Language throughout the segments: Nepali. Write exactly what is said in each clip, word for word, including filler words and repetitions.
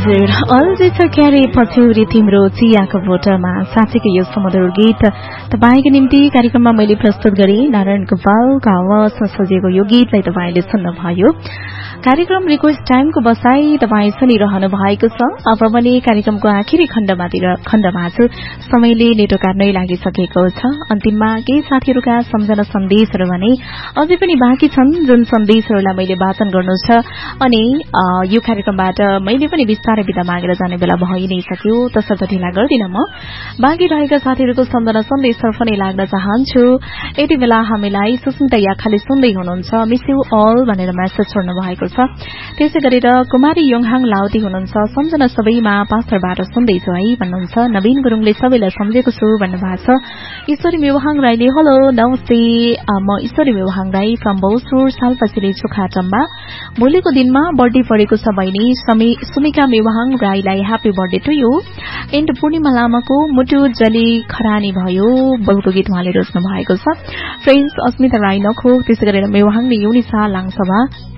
हजुर अलजे छ क्यारे पछौरी तिम्रो चियाको बोटमा साँच्चैको यो सुमधुर गीत तपाईँको निम्ति कार्यक्रममा मैले प्रस्तुत गरे नारायण गोपालको आवाजमा सजिएको यो गीतलाई तपाईँले सुन्नुभयो। कार्यक्रम रिक्वेस्ट टाइमको बसाई तपाईँ सुनिरहनु भएको छ। अब भने कार्यक्रमको आखिरी खण्डमातिर खण्डमा छु। समयले नेटो काट्नै लागिसकेको छ। अन्तिममा केही साथीहरूका सम्झना सन्देशहरू भने अझै पनि बाँकी छन्, जुन सन्देशहरूलाई मैले वाचन गर्नु छ। अनि यो कार्यक्रमबाट मैले पनि बिस्तारै बिदा मागेर जाने बेला भइ नै सक्यो, तसर्थ ढिला गर्दिन। म बाँकी रहेका साथीहरूको सम्झना सन्देशतर्फ नै लाग्न चाहन्छु। यति बेला हामीलाई सुस्मिता याखाले सुन्दै हुनुहुन्छ, मिस यु अल भनेर मेसेज छोड्नु भएको छ। त्यसै गरेर कुमारी योङहाङ लाउती हुनुहुन्छ, सम्झना सबैमा पास्टरबाट सुन्दैछु है भन्नुहुन्छ। नवीन गुरुङले सबैलाई सम्झेको छु भन्नुभएको छ। ईश्वरी मेवाहाङ राईले हेलो नमस्ते, म ईश्वरी मेवाहाङ राई फ्रम बौसुर सालपसिले चोखाटम्बा। भोलिको दिनमा बर्थडे परेको छ बहिनी सुमिका मेवाहाङ राईलाई happy birthday to you. And पूर्णिमा लामाको मुटु जली खरानी भयो बोलको गीत उहाँले रोज्नु भएको छ। फ्रेन्ड्स अस्मिता राई नखो, त्यसै गरेर मेवाहाङले युनिसा लाङसभा,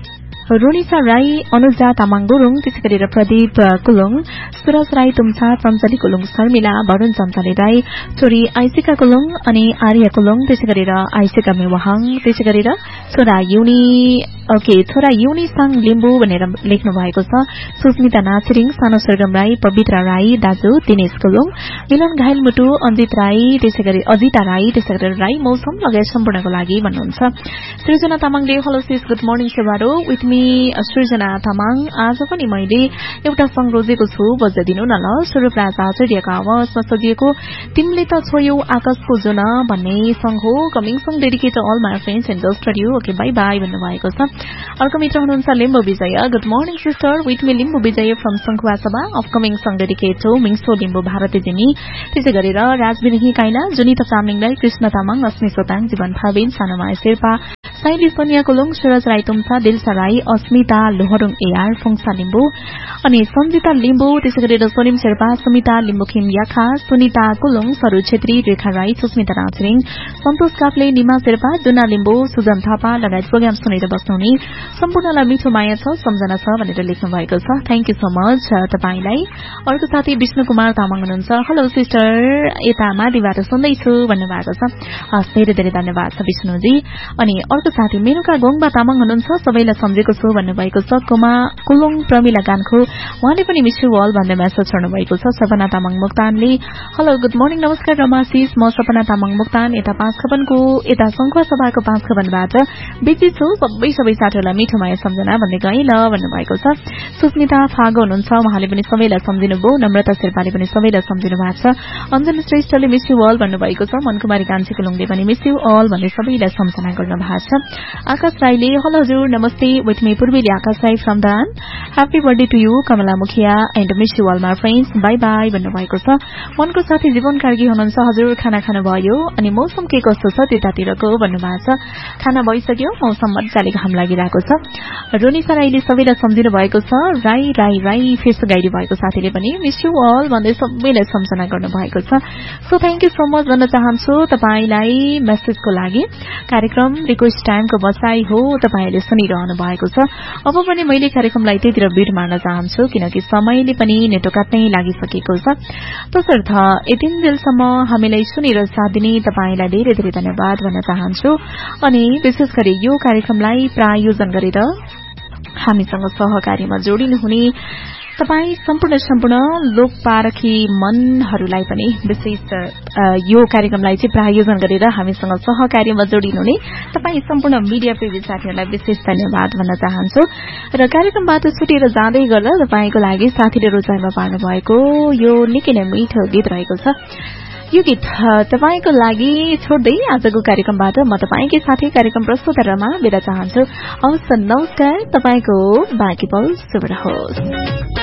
रोनिसा राई, अनुजा तामाङ गुरुङ, त्यसै गरेर प्रदीप कुलुङ, सुरज राई तुमसा, चञ्चली कुलुङ शर्मिला, वरुण चञ्चली राई, छोरी आइसिका कुलुङ अनि आर्या कुलुङ, त्यसै गरेर आइसिका मेवाहाङ, त्यसै गरेर छोरा युनी ओके छोरा युनी साङ लिम्बू भनेर लेख्नु भएको छ। सुस्मिता नाचिरिङ, सानो सरगम राई, पवित्रा राई, दाजु दिनेश कुलुङ, मिलन घायल मुटु, अञ्जित राई, त्यसै गरी अजिता राई, त्यसै गरेर राई मौसम लगायत सम्पूर्णको लागि भन्नुहुन्छ। सृजना तामाङले hello cease good morning सेवारो with me सृजना तामाङ। आज पनि मैले एउटा सङ्ग रोजेको छु, बजाइदिनु न ल। स्वरूपराज आचार्यको आवाजमा सजिएको तिमीले त छोयौ आकाशको जुन भन्ने सङ्ग हो। Coming song dedicate all my friends and just for you. Okay by by भन्नुभएको छ। अर्को मित्र हुनुहुन्छ लिम्बू विजय, good morning sister with me Limbu Vijay from Sankhuwasabha. Upcoming song dedicate हो मिङ्सो लिम्बू भारती जिनी, त्यसै गरेर राजबिरही काइला, जुनिता चामलिङलाई, कृष्ण तामाङ, अस्मी सोताङ, जीवन फाबिन, सानुमाया शेर्पा, साइली सोनिया कुलुङ, सुरज राई तुमसा, दिलसा राई, अस्मिता लोहरुङ एआर, फुङसा लिम्बू अनि सञ्जिता लिम्बू, त्यसै गरेर सोनिम शेर्पा, सुमिता लिम्बुखिम याखा, सुनिता कुलुङ, सरू छेत्री, रेखा राई, सुस्मिता नाचरिङ, सन्तोष काफले, निमा शेर्पा, जुना लिम्बू, सुजन थापा लगायत प्रोग्राम सुनेर बस्नुहुने सम्पूर्णलाई मिठो माया छ, सम्झना छ भनेर लेख्नु भएको छ। थ्याङ्क यू सो मच तपाईलाई। अर्को साथी विष्णु कुमार तामाङ हुनुहुन्छ, हेलो सिस्टर यता मादिबाट सुन्दैछु भन्नुभएको छ। हस् धेरै धेरै धन्यवाद छ विष्णुजी। अनि अर्को साथी मेनुका गोङबा तामाङ हुनुहुन्छ, सबैलाई सम्झेको छु भन्नुभएको छ। कुमा कुलुङ प्रमिला गानको उहाँले पनि मिस यु अल भन्ने मेसेज छोड्नु भएको छ। सपना तामाङ मुक्तानले हेलो गुड मर्निङ नमस्कार रमाशिष, म सपना तामाङ मुक्तान यता पाँच खपनको यता सङ्खुवा सभाको पाँच खपनबाट बिजी छु, सबै सबै साथीहरूलाई मिठो माया सम्झना भन्दै गए ल भन्नुभएको छ। सुस्मिता फागो हुनुहुन्छ, उहाँले पनि सबैलाई सम्झिनुभयो। नम्रता शेर्पाले पनि सबैलाई सम्झिनु भएको छ। अञ्जन श्रेष्ठले मिस यु अल भन्नुभएको छ। मनकुमारी कान्छी कुलुङले पनि मिस यु अल भन्ने सबैलाई सम्झना गर्नु भएको छ। आकाश राईले हेलो हजुर नमस्ते with me पूर्वीले Akash Rai from दान, happy birthday to you Kamala Mukhiya and miss you all my friends, by by भन्नुभएको छ। मनको साथी जीवन कार्की हुनुहुन्छ, हजुर खाना खानुभयो अनि मौसम के कस्तो छ त्यतातिरको भन्नुभएको छ। खाना भइसक्यो, मौसम मजाले घाम लागिरहेको छ। रोनिसा राईले सबैलाई सम्झिनु भएको छ। राई राई राई फेस गाइडी भएको साथीले पनि मिस यु अल भन्दै सबैलाई सम्झना गर्नु भएको छ। So thank you so much भन्न चाहन्छु तपाईँलाई मेसेजको लागि। कार्यक्रम रिक्वेस्ट टाइमको बसाई हो, तपाईँले सुनिरहनु भएको छ। अब पनि मैले कार्यक्रमलाई त्यतिर बिट मार्न चाहन्छु किनकि समयले पनि नेटो काट्नै लागिसकेको छ। तसर्थ यति बेलसम्म हामीलाई सुनेर साथ दिने तपाईँलाई धेरै धेरै धन्यवाद भन्न चाहन्छु। अनि विशेष गरी यो कार्यक्रमलाई प्रायोजन गरेर हामीसँग सहकार्यमा जोडिनुहुने तपाई सम्पूर्ण सम्पूर्ण लोकपारखी मनहरूलाई पनि विशेष यो कार्यक्रमलाई चाहिँ प्रायोजन गरेर हामीसँग सहकार्यमा जोडिनुहुने तपाई सम्पूर्ण मिडिया प्रेमी साथीहरूलाई विशेष धन्यवाद भन्न चाहन्छु। र कार्यक्रमबाट छुटेर जाँदै गर्दा तपाईको लागि साथीले रोजाइमा पार्नु भएको यो निकै नै मिठो गीत रहेको छ। यो गीत तपाईको लागि छोड्दै आजको कार्यक्रमबाट म तपाईकै साथी कार्यक्रम प्रस्तुतरमा बिदा चाहन्छु। हवस् नमस्कार, तपाईको बाँकी पल शुभ रहोस्।